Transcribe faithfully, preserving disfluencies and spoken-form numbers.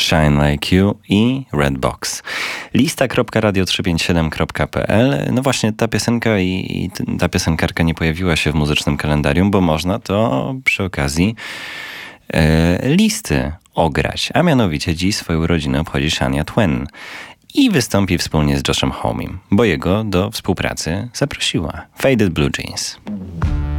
Shine Like You i Redbox. Lista kropka radio trzysta pięćdziesiąt siedem kropka p l. No właśnie ta piosenka i, i ta piosenkarka nie pojawiła się w muzycznym kalendarium, bo można to przy okazji e, listy ograć. A mianowicie dziś swoją rodzinę obchodzi Shania Twain i wystąpi wspólnie z Joshem Homem, bo jego do współpracy zaprosiła. Faded Blue Jeans.